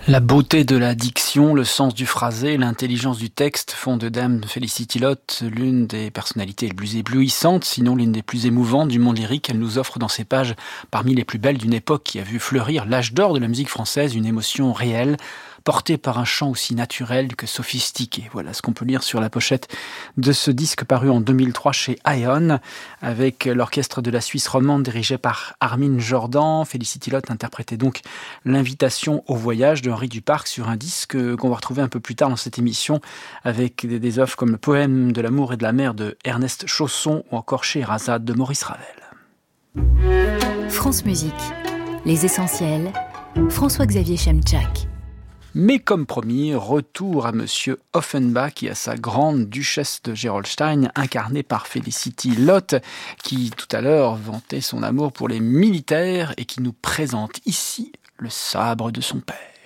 La beauté de la diction, le sens du phrasé, l'intelligence du texte font de Dame Felicity Lott l'une des personnalités les plus éblouissantes, sinon l'une des plus émouvantes du monde lyrique. Elle nous offre dans ses pages, parmi les plus belles d'une époque qui a vu fleurir l'âge d'or de la musique française, une émotion réelle, portée par un chant aussi naturel que sophistiqué. Voilà ce qu'on peut lire sur la pochette de ce disque paru en 2003 chez Aion, avec l'orchestre de la Suisse romande dirigé par Armin Jordan. Felicity Lott interprétait donc l'invitation au voyage de Henri Duparc sur un disque qu'on va retrouver un peu plus tard dans cette émission avec des œuvres comme le poème de l'amour et de la mer de Ernest Chausson ou encore Scheherazade de Maurice Ravel. France Musique, les essentiels, François-Xavier Chemchak. Mais comme promis, retour à Monsieur Offenbach et à sa grande duchesse de Gerolstein, incarnée par Felicity Lott, qui tout à l'heure vantait son amour pour les militaires et qui nous présente ici le sabre de son père.